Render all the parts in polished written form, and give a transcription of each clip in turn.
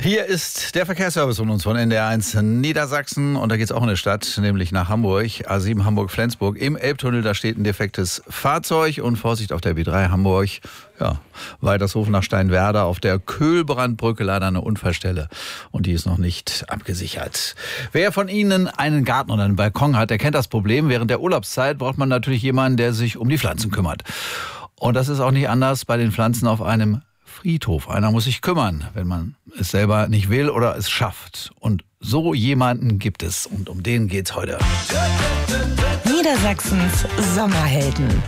Hier ist der Verkehrsservice von uns von NDR1 Niedersachsen und da geht es auch in eine Stadt, nämlich nach Hamburg, A7 Hamburg-Flensburg. Im Elbtunnel, da steht ein defektes Fahrzeug und Vorsicht auf der B3 Hamburg. Ja, Weitershofen nach Steinwerder auf der Köhlbrandbrücke leider eine Unfallstelle und die ist noch nicht abgesichert. Wer von Ihnen einen Garten oder einen Balkon hat, der kennt das Problem. Während der Urlaubszeit braucht man natürlich jemanden, der sich um die Pflanzen kümmert. Und das ist auch nicht anders bei den Pflanzen auf einem Friedhof. Einer muss sich kümmern, wenn man es selber nicht will oder es schafft. Und so jemanden gibt es. Und um den geht's heute. Niedersachsens Sommerhelden.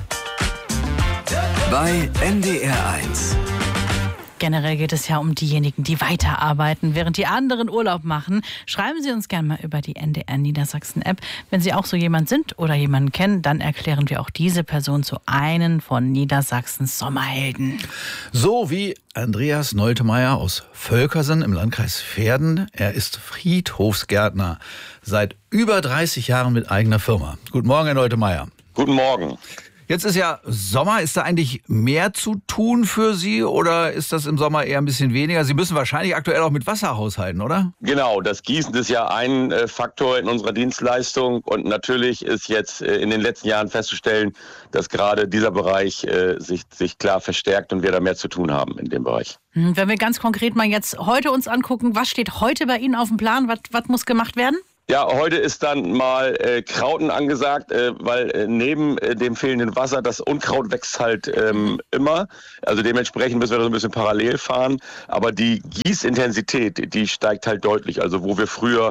Bei NDR1. Generell geht es ja um diejenigen, die weiterarbeiten, während die anderen Urlaub machen. Schreiben Sie uns gerne mal über die NDR Niedersachsen App. Wenn Sie auch so jemand sind oder jemanden kennen, dann erklären wir auch diese Person zu einem von Niedersachsens Sommerhelden. So wie Andreas Noltemeyer aus Völkersen im Landkreis Verden. Er ist Friedhofsgärtner seit über 30 Jahren mit eigener Firma. Guten Morgen, Herr Noltemeyer. Guten Morgen. Jetzt ist ja Sommer. Ist da eigentlich mehr zu tun für Sie oder ist das im Sommer eher ein bisschen weniger? Sie müssen wahrscheinlich aktuell auch mit Wasser haushalten, oder? Genau, das Gießen ist ja ein Faktor in unserer Dienstleistung und natürlich ist jetzt in den letzten Jahren festzustellen, dass gerade dieser Bereich sich klar verstärkt und wir da mehr zu tun haben in dem Bereich. Wenn wir ganz konkret mal jetzt heute uns angucken, was steht heute bei Ihnen auf dem Plan? Was muss gemacht werden? Ja, heute ist dann mal Krauten angesagt, weil neben dem fehlenden Wasser, das Unkraut wächst halt immer. Also dementsprechend müssen wir so ein bisschen parallel fahren. Aber die Gießintensität, die steigt halt deutlich. Also wo wir früher,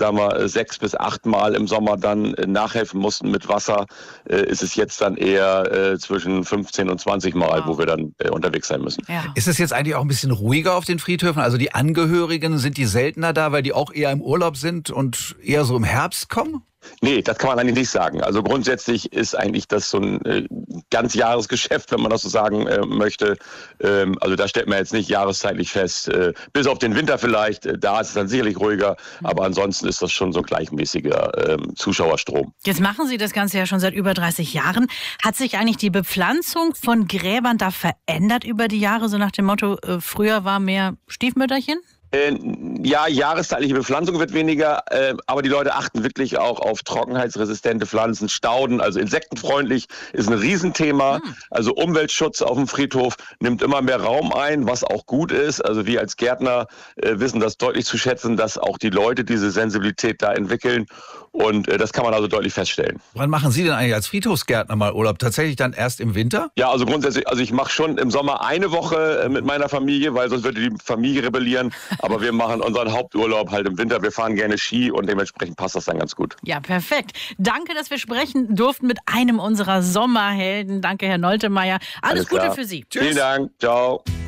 6 bis 8 Mal im Sommer dann nachhelfen mussten mit Wasser, ist es jetzt dann eher zwischen 15 und 20 Mal, wo wir dann unterwegs sein müssen. Ja. Ist es jetzt eigentlich auch ein bisschen ruhiger auf den Friedhöfen? Also die Angehörigen, sind die seltener da, weil die auch eher im Urlaub sind und eher so im Herbst kommen? Nee, das kann man eigentlich nicht sagen. Also grundsätzlich ist eigentlich das so ein Ganzjahresgeschäft, wenn man das so sagen möchte. Also da stellt man jetzt nicht jahreszeitlich fest, bis auf den Winter vielleicht, da ist es dann sicherlich ruhiger, aber ansonsten ist das schon so ein gleichmäßiger Zuschauerstrom. Jetzt machen Sie das Ganze ja schon seit über 30 Jahren. Hat sich eigentlich die Bepflanzung von Gräbern da verändert über die Jahre, so nach dem Motto, früher war mehr Stiefmütterchen? Ja, jahreszeitliche Bepflanzung wird weniger, aber die Leute achten wirklich auch auf trockenheitsresistente Pflanzen, Stauden, also insektenfreundlich ist ein Riesenthema. Also Umweltschutz auf dem Friedhof nimmt immer mehr Raum ein, was auch gut ist. Also wir als Gärtner wissen das deutlich zu schätzen, dass auch die Leute diese Sensibilität da entwickeln und das kann man also deutlich feststellen. Wann machen Sie denn eigentlich als Friedhofsgärtner mal Urlaub? Tatsächlich dann erst im Winter? Ja, also grundsätzlich, also ich mache schon im Sommer eine Woche mit meiner Familie, weil sonst würde die Familie rebellieren. Aber wir machen unseren Haupturlaub halt im Winter. Wir fahren gerne Ski und dementsprechend passt das dann ganz gut. Ja, perfekt. Danke, dass wir sprechen durften mit einem unserer Sommerhelden. Danke, Herr Noltemeyer. Alles Gute klar. für Sie. Vielen Dank. Ciao.